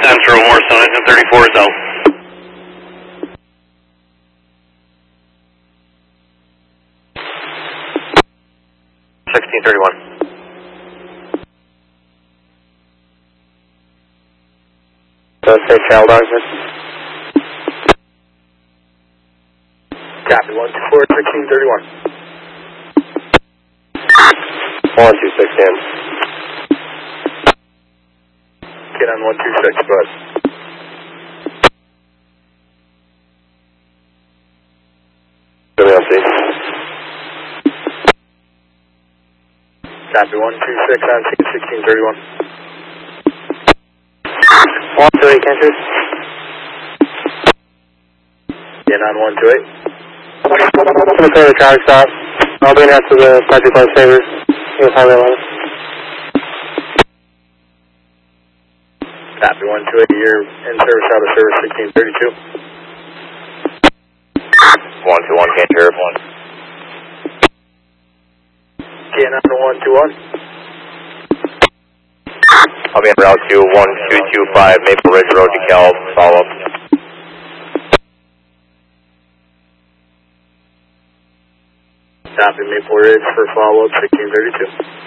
Central, Morrison, 34 is out. Don't say child Arthur. Copy, 124, 1631. 126 in. Get on 126, bud. WLC. Copy, 126 on scene, 1631. 128 Cantor. Get on 128. I'm going to clear the traffic stop. I'll be in after the Project Life Savers. Here's Highway 11. Copy, 128, you're in service, out of service, 1632. 121, can't hear 1. Get on 121. I'll be en route to 1225 Maple Ridge Road, DeKalb, follow up. Copy, Maple Ridge for follow-up, 1632.